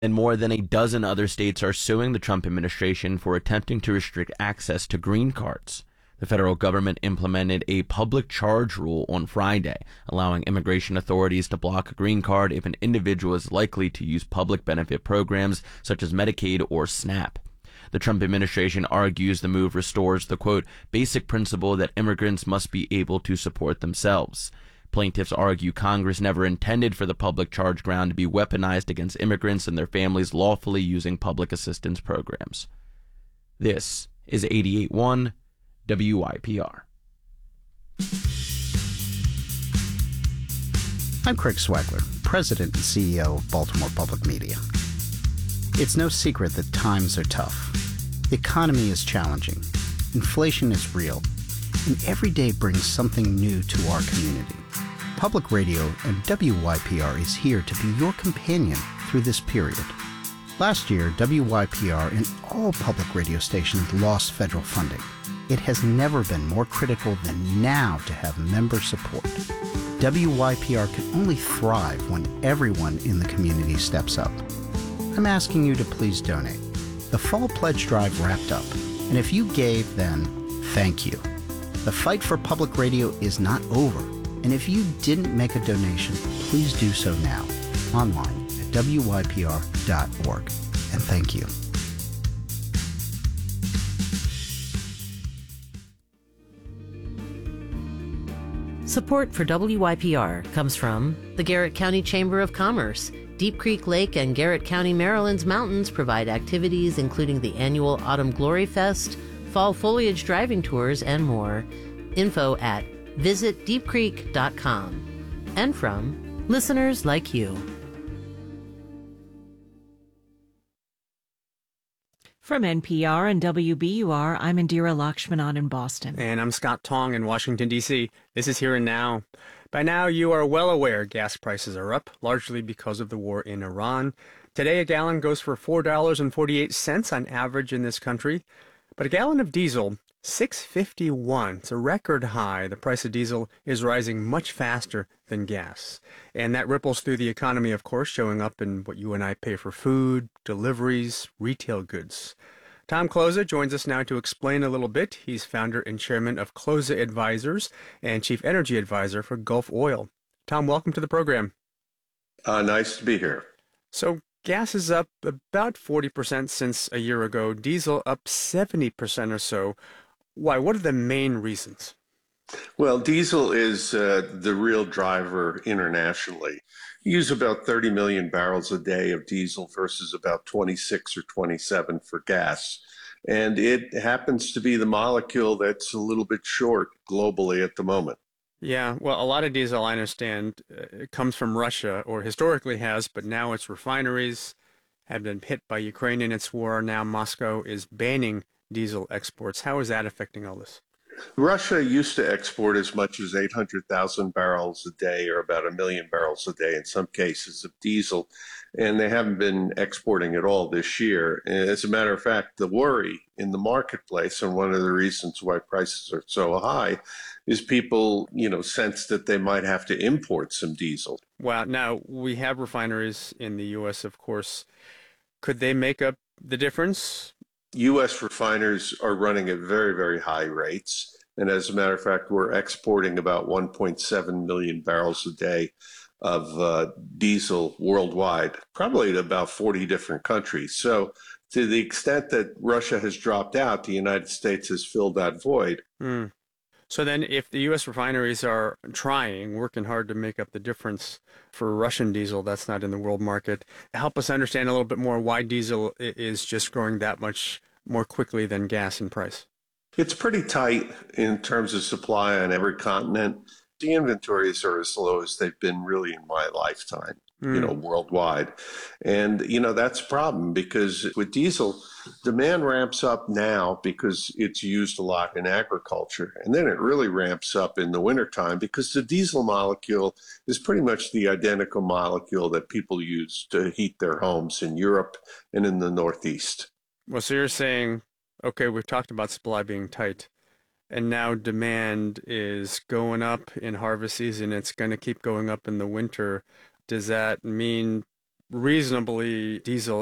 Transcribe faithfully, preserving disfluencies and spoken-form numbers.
And more than a dozen other states are suing the Trump administration for attempting to restrict access to green cards. The federal government implemented a public charge rule on Friday, allowing immigration authorities to block a green card if an individual is likely to use public benefit programs such as Medicaid or SNAP. The Trump administration argues the move restores the, quote, basic principle that immigrants must be able to support themselves. Plaintiffs argue Congress never intended for the public charge ground to be weaponized against immigrants and their families lawfully using public assistance programs. This is eighty-eight point one W Y P R. I'm Craig Swagler, President and C E O of Baltimore Public Media. It's no secret that times are tough. The economy is challenging, inflation is real, and every day brings something new to our community. Public Radio and W Y P R is here to be your companion through this period. Last year, W Y P R and all public radio stations lost federal funding. It has never been more critical than now to have member support. W Y P R can only thrive when everyone in the community steps up. I'm asking you to please donate. The fall pledge drive wrapped up, and if you gave, then thank you. The fight for public radio is not over, and if you didn't make a donation, please do so now, online at W Y P R dot org. And thank you. Support for W Y P R comes from the Garrett County Chamber of Commerce. Deep Creek Lake and Garrett County, Maryland's mountains provide activities including the annual Autumn Glory Fest, fall foliage driving tours, and more. Info at visit deep creek dot com. And from listeners like you. From N P R and W B U R, I'm Indira Lakshmanan in Boston. And I'm Scott Tong in Washington, D C This is Here and Now. By now, you are well aware gas prices are up, largely because of the war in Iran. Today, a gallon goes for four dollars and forty-eight cents on average in this country. But a gallon of diesel, six dollars and fifty-one cents. It's a record high. The price of diesel is rising much faster than gas. And that ripples through the economy, of course, showing up in what you and I pay for food, deliveries, retail goods. Tom Kloza joins us now to explain a little bit. He's founder and chairman of Kloza Advisors and chief energy advisor for Gulf Oil. Tom, welcome to the program. Uh, nice to be here. So gas is up about forty percent since a year ago, diesel up seventy percent or so. Why? What are the main reasons? Well, diesel is uh, the real driver internationally. We use about thirty million barrels a day of diesel versus about twenty-six or twenty-seven for gas. And it happens to be the molecule that's a little bit short globally at the moment. Yeah, well, a lot of diesel, I understand, uh, comes from Russia, or historically has, but now its refineries have been hit by Ukraine in its war. Now Moscow is banning diesel exports. How is that affecting all this? Russia used to export as much as eight hundred thousand barrels a day, or about a million barrels a day in some cases, of diesel, and they haven't been exporting at all this year. And as a matter of fact, the worry in the marketplace, and one of the reasons why prices are so high, is people, you know, sense that they might have to import some diesel. Wow. Now, we have refineries in the U S, of course. Could they make up the difference? U S refiners are running at very, very high rates. And as a matter of fact, we're exporting about one point seven million barrels a day of uh, diesel worldwide, probably to about forty different countries. So to the extent that Russia has dropped out, the United States has filled that void. Mm. So then if the U S refineries are trying, working hard to make up the difference for Russian diesel that's not in the world market, help us understand a little bit more why diesel is just growing that much more quickly than gas in price. It's pretty tight in terms of supply on every continent. The inventories are as low as they've been really in my lifetime, mm. you know, worldwide. And, you know, that's a problem because with diesel, demand ramps up now because it's used a lot in agriculture. And then it really ramps up in the wintertime because the diesel molecule is pretty much the identical molecule that people use to heat their homes in Europe and in the Northeast. Well, so you're saying, okay, we've talked about supply being tight, and now demand is going up in harvest season. It's going to keep going up in the winter. Does that mean reasonably diesel